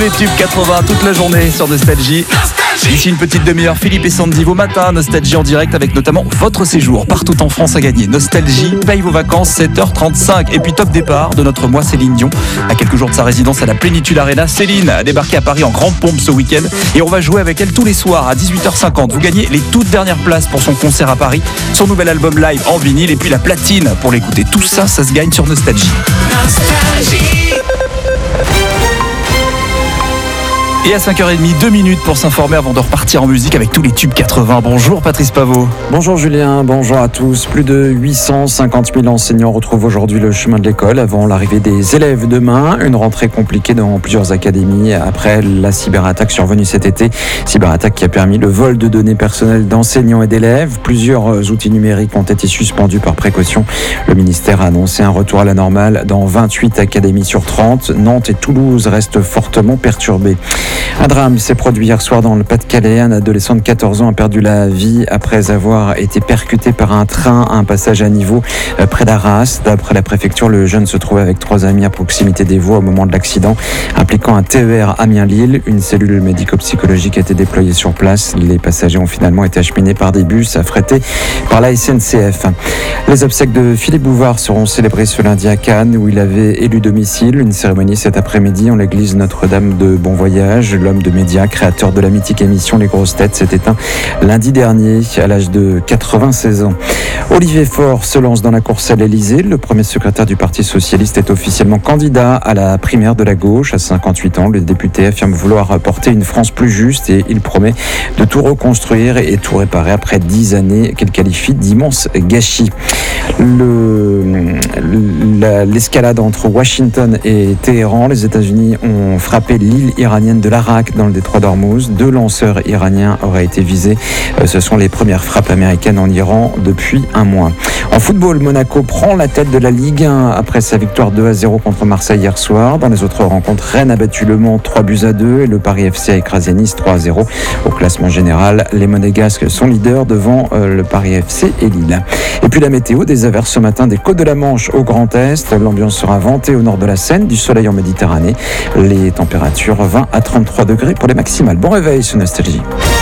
les tubes 80 toute la journée sur Nostalgie. Ici une petite demi-heure, Philippe et Sandy vos matins, Nostalgie en direct avec notamment votre séjour partout en France à gagner. Nostalgie paye vos vacances 7h35. Et puis top départ de notre mois Céline Dion. À quelques jours de sa résidence à la Plénitude Arena, Céline a débarqué à Paris en grande pompe ce week-end. Et on va jouer avec elle tous les soirs à 18h50. Vous gagnez les toutes dernières places pour son concert à Paris, son nouvel album live en vinyle et puis la platine pour l'écouter. Tout ça, ça se gagne sur Nostalgie. Et à 5h30, 2 minutes pour s'informer avant de repartir en musique avec tous les tubes 80. Bonjour Patrice Pavot. Bonjour Julien, bonjour à tous. Plus de 850 000 enseignants retrouvent aujourd'hui le chemin de l'école avant l'arrivée des élèves demain. Une rentrée compliquée dans plusieurs académies après la cyberattaque survenue cet été. Cyberattaque qui a permis le vol de données personnelles d'enseignants et d'élèves. Plusieurs outils numériques ont été suspendus par précaution. Le ministère a annoncé un retour à la normale dans 28 académies sur 30. Nantes et Toulouse restent fortement perturbées. Un drame s'est produit hier soir dans le Pas-de-Calais. Un adolescent de 14 ans a perdu la vie après avoir été percuté par un train à un passage à niveau près d'Arras. D'après la préfecture, le jeune se trouvait avec 3 amis à proximité des voies au moment de l'accident, impliquant un TER Amiens-Lille. Une cellule médico-psychologique a été déployée sur place. Les passagers ont finalement été acheminés par des bus affrétés par la SNCF. Les obsèques de Philippe Bouvard seront célébrées ce lundi à Cannes, où il avait élu domicile. Une cérémonie cet après-midi en l'église Notre-Dame de Bon Voyage. L'homme de médias, créateur de la mythique émission Les Grosses Têtes, s'est éteint lundi dernier à l'âge de 96 ans. Olivier Faure se lance dans la course à l'Elysée. Le premier secrétaire du Parti Socialiste est officiellement candidat à la primaire de la gauche. À 58 ans, le député affirme vouloir porter une France plus juste et il promet de tout reconstruire et tout réparer après 10 années qu'elle qualifie d'immense gâchis. L'escalade entre Washington et Téhéran, les États-Unis ont frappé l'île iranienne de l'Arak dans le détroit d'Ormuz. 2 lanceurs iraniens auraient été visés. Ce sont les premières frappes américaines en Iran depuis un mois. En football, Monaco prend la tête de la Ligue 1 après sa victoire 2-0 contre Marseille hier soir. Dans les autres rencontres, Rennes a battu Le Mans 3-2 et le Paris FC a écrasé Nice 3-0. Au classement général, les Monégasques sont leaders devant le Paris FC et Lille. Et puis la météo, des averses ce matin des côtes de la Manche au Grand Est. L'ambiance sera ventée au nord de la Seine, du soleil en Méditerranée. Les températures 20 à 33 degrés pour les maximales. Bon réveil sur Nostalgie.